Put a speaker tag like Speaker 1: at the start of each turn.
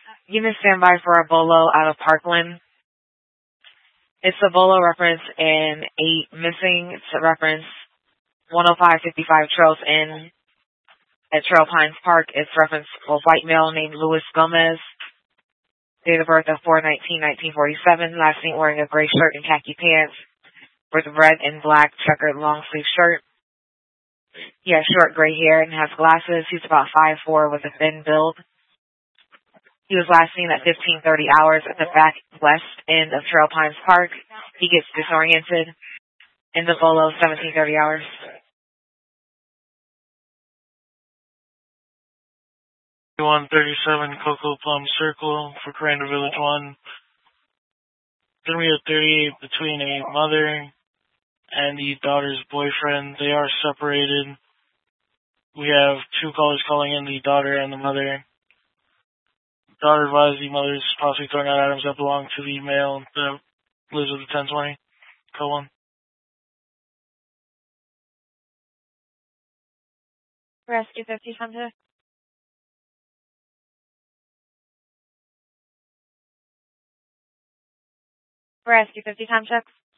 Speaker 1: Unit standby for a Bolo out of Parkland. It's a Bolo reference in 8 missing. It's a reference 10555 Trails Inn at Trail Pines Park. It's reference for a white male named Luis Gomez. Date of birth of 4/19/1947. Last seen wearing a gray shirt and khaki pants with red and black checkered long sleeve shirt. He has short gray hair and has glasses. He's about 5'4" with a thin build. He was last seen at 15:30 hours at the back west end of Trail Pines Park. He gets disoriented in the Bolo 17:30 hours.
Speaker 2: 137 Cocoa Plum Circle for Coranda Village 1. Going to be a 38 between a mother and the daughter's boyfriend. They are separated. We have 2 callers calling in, the daughter and the mother. The daughter advised the mother is possibly throwing out items that belong to the male that lives with the 1020. Call 1.
Speaker 3: Rescue 50 Hunter. Rescue 50 time checks.